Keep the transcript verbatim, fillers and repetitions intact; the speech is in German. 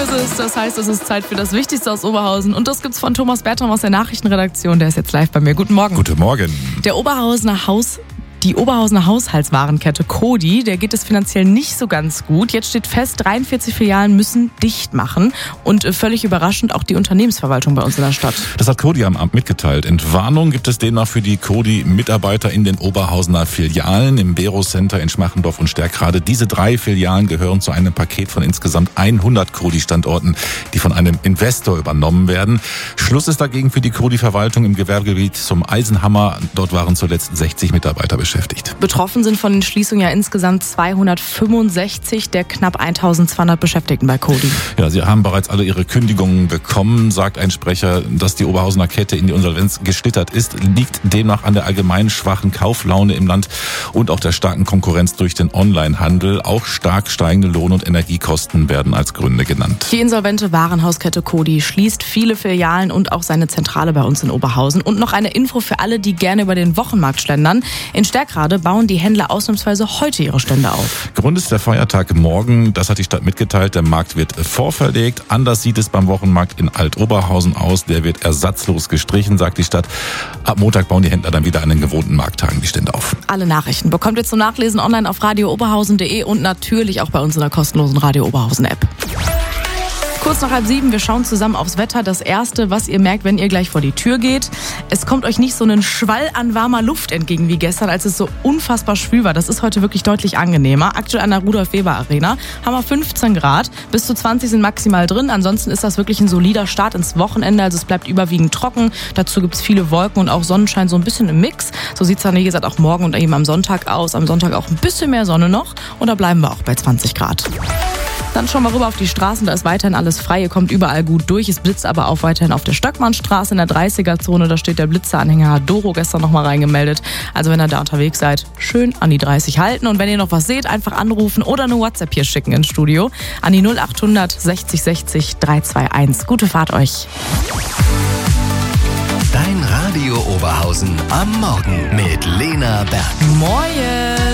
Quizzes. Das heißt, es ist Zeit für das Wichtigste aus Oberhausen. Und das gibt's von Thomas Bertram aus der Nachrichtenredaktion. Der ist jetzt live bei mir. Guten Morgen. Guten Morgen. Der Oberhausener Haus... Die Oberhausener Haushaltswarenkette Coty, der geht es finanziell nicht so ganz gut. Jetzt steht fest, dreiundvierzig Filialen müssen dicht machen. Und völlig überraschend auch die Unternehmensverwaltung bei uns in der Stadt. Das hat Coty am Amt mitgeteilt. Entwarnung gibt es demnach für die Coty-Mitarbeiter in den Oberhausener Filialen, im Bero Center in Schmachendorf und Stärkrade. Diese drei Filialen gehören zu einem Paket von insgesamt hundert Coty-Standorten, die von einem Investor übernommen werden. Schluss ist dagegen für die Coty-Verwaltung im Gewerbegebiet zum Eisenhammer. Dort waren zuletzt sechzig Mitarbeiter beschäftigt. Betroffen sind von den Schließungen ja insgesamt zweihundertfünfundsechzig der knapp eintausendzweihundert Beschäftigten bei Coty. Ja, sie haben bereits alle ihre Kündigungen bekommen, sagt ein Sprecher. Dass die Oberhausener Kette in die Insolvenz geschlittert ist, liegt demnach an der allgemein schwachen Kauflaune im Land und auch der starken Konkurrenz durch den Onlinehandel. Auch stark steigende Lohn- und Energiekosten werden als Gründe genannt. Die insolvente Warenhauskette Coty schließt viele Filialen und auch seine Zentrale bei uns in Oberhausen. Und noch eine Info für alle, die gerne über den Wochenmarkt schlendern. In Stärkrade bauen die Händler ausnahmsweise heute ihre Stände auf. Grund ist der Feiertag morgen. Das hat die Stadt mitgeteilt. Der Markt wird vorverlegt. Anders sieht es beim Wochenmarkt in Alt-Oberhausen aus. Der wird ersatzlos gestrichen, sagt die Stadt. Ab Montag bauen die Händler dann wieder an den gewohnten Markttagen die Stände auf. Alle Nachrichten bekommt ihr zum Nachlesen online auf radio oberhausen punkt de und natürlich auch bei uns in der kostenlosen Radio Oberhausen App. Kurz nach halb sieben, wir schauen zusammen aufs Wetter. Das Erste, was ihr merkt, wenn ihr gleich vor die Tür geht, es kommt euch nicht so einen Schwall an warmer Luft entgegen wie gestern, als es so unfassbar schwül war. Das ist heute wirklich deutlich angenehmer. Aktuell an der Rudolf-Weber-Arena haben wir fünfzehn Grad, bis zu zwanzig sind maximal drin. Ansonsten ist das wirklich ein solider Start ins Wochenende, also es bleibt überwiegend trocken. Dazu gibt es viele Wolken und auch Sonnenschein, so ein bisschen im Mix. So sieht es dann, wie gesagt, auch morgen und eben am Sonntag aus. Am Sonntag auch ein bisschen mehr Sonne noch und da bleiben wir auch bei zwanzig Grad. Dann schauen wir rüber auf die Straßen, da ist weiterhin alles frei, ihr kommt überall gut durch. Es blitzt aber auch weiterhin auf der Stöckmannstraße in der dreißiger-Zone, da steht der Blitzeranhänger Hadoro gestern nochmal reingemeldet. Also wenn ihr da unterwegs seid, schön an die dreißig halten und wenn ihr noch was seht, einfach anrufen oder eine WhatsApp hier schicken ins Studio an die null achthundert sechzig sechzig dreihunderteinundzwanzig. Gute Fahrt euch. Dein Radio Oberhausen am Morgen mit Lena Berg. Moin!